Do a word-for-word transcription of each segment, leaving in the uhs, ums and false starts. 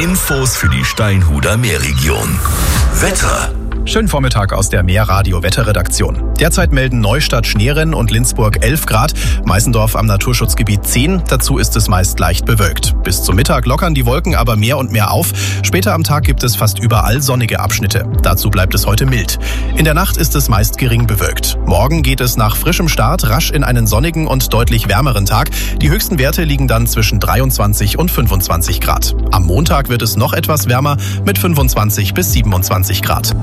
Infos für die Steinhuder Meerregion. Wetter. Schönen Vormittag aus der Meerradio-Wetterredaktion. Derzeit melden Neustadt, Schneerenn und Linzburg elf Grad, Meißendorf am Naturschutzgebiet zehn. Dazu ist es meist leicht bewölkt. Bis zum Mittag lockern die Wolken aber mehr und mehr auf. Später am Tag gibt es fast überall sonnige Abschnitte. Dazu bleibt es heute mild. In der Nacht ist es meist gering bewölkt. Morgen geht es nach frischem Start rasch in einen sonnigen und deutlich wärmeren Tag. Die höchsten Werte liegen dann zwischen dreiundzwanzig und fünfundzwanzig Grad. Am Montag wird es noch etwas wärmer mit fünfundzwanzig bis siebenundzwanzig Grad.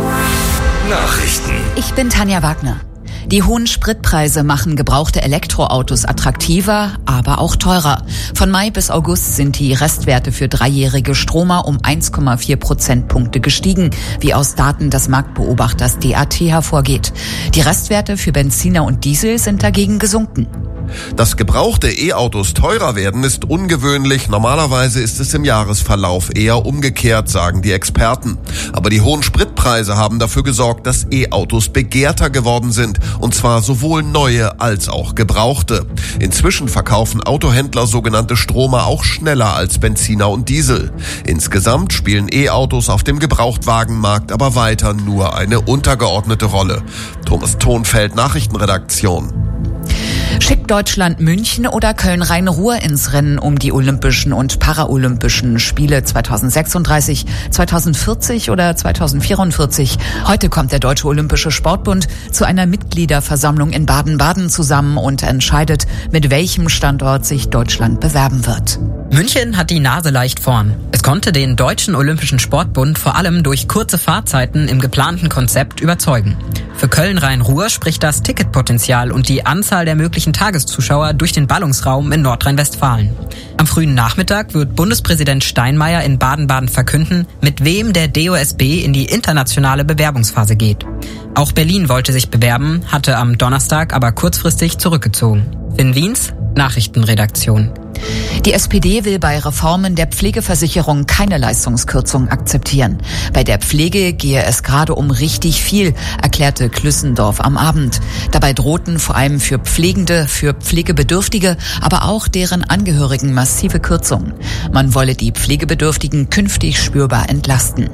Nachrichten. Ich bin Tanja Wagner. Die hohen Spritpreise machen gebrauchte Elektroautos attraktiver, aber auch teurer. Von Mai bis August sind die Restwerte für dreijährige Stromer um eins Komma vier Prozentpunkte gestiegen, wie aus Daten des Marktbeobachters D A T hervorgeht. Die Restwerte für Benziner und Diesel sind dagegen gesunken. Dass gebrauchte E-Autos teurer werden, ist ungewöhnlich. Normalerweise ist es im Jahresverlauf eher umgekehrt, sagen die Experten. Aber die hohen Spritpreise haben dafür gesorgt, dass E-Autos begehrter geworden sind. Und zwar sowohl neue als auch gebrauchte. Inzwischen verkaufen Autohändler sogenannte Stromer auch schneller als Benziner und Diesel. Insgesamt spielen E-Autos auf dem Gebrauchtwagenmarkt aber weiter nur eine untergeordnete Rolle. Thomas Thonfeld, Nachrichtenredaktion. Schickt Deutschland München oder Köln-Rhein-Ruhr ins Rennen um die Olympischen und Paralympischen Spiele zweitausendsechsunddreißig, zweitausendvierzig oder zweitausendvierundvierzig? Heute kommt der Deutsche Olympische Sportbund zu einer Mitgliederversammlung in Baden-Baden zusammen und entscheidet, mit welchem Standort sich Deutschland bewerben wird. München hat die Nase leicht vorn. Es konnte den Deutschen Olympischen Sportbund vor allem durch kurze Fahrzeiten im geplanten Konzept überzeugen. Für Köln-Rhein-Ruhr spricht das Ticketpotenzial und die Anzahl der möglichen Tageszuschauer durch den Ballungsraum in Nordrhein-Westfalen. Am frühen Nachmittag wird Bundespräsident Steinmeier in Baden-Baden verkünden, mit wem der D O S B in die internationale Bewerbungsphase geht. Auch Berlin wollte sich bewerben, hatte am Donnerstag aber kurzfristig zurückgezogen. In Wiens, Nachrichtenredaktion. Die S P D will bei Reformen der Pflegeversicherung keine Leistungskürzung akzeptieren. Bei der Pflege gehe es gerade um richtig viel, erklärte Klüssendorf am Abend. Dabei drohten vor allem für Pflegende, für Pflegebedürftige, aber auch deren Angehörigen massive Kürzungen. Man wolle die Pflegebedürftigen künftig spürbar entlasten.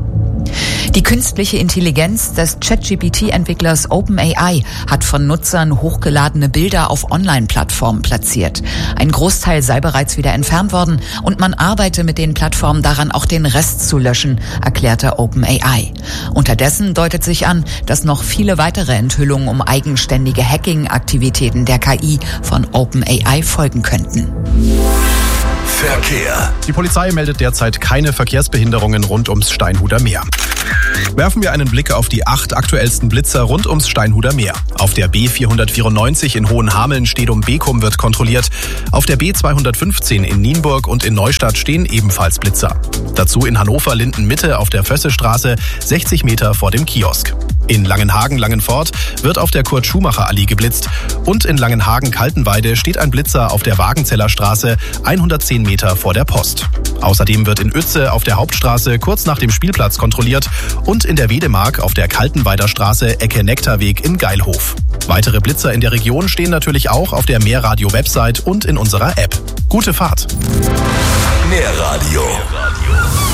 Die künstliche Intelligenz des Chat-G P T-Entwicklers OpenAI hat von Nutzern hochgeladene Bilder auf Online-Plattformen platziert. Ein Großteil sei bereits wieder entfernt worden und man arbeite mit den Plattformen daran, auch den Rest zu löschen, erklärte OpenAI. Unterdessen deutet sich an, dass noch viele weitere Enthüllungen um eigenständige Hacking-Aktivitäten der K I von OpenAI folgen könnten. Verkehr. Die Polizei meldet derzeit keine Verkehrsbehinderungen rund ums Steinhuder Meer. Werfen wir einen Blick auf die acht aktuellsten Blitzer rund ums Steinhuder Meer. Auf der B vierhundertvierundneunzig in Hohenhameln steht um Beckum wird kontrolliert. Auf der B zweihundertfünfzehn in Nienburg und in Neustadt stehen ebenfalls Blitzer. Dazu in Hannover-Linden-Mitte auf der Vössestraße, sechzig Meter vor dem Kiosk. In Langenhagen-Langenfort wird auf der Kurt-Schumacher-Allee geblitzt und in Langenhagen-Kaltenweide steht ein Blitzer auf der Wagenzeller Straße, hundertzehn Meter vor der Post. Außerdem wird in Uetze auf der Hauptstraße kurz nach dem Spielplatz kontrolliert und in der Wedemark auf der Kaltenweider Straße Ecke Nektarweg in Geilhof. Weitere Blitzer in der Region stehen natürlich auch auf der Meerradio-Website und in unserer App. Gute Fahrt! Meerradio.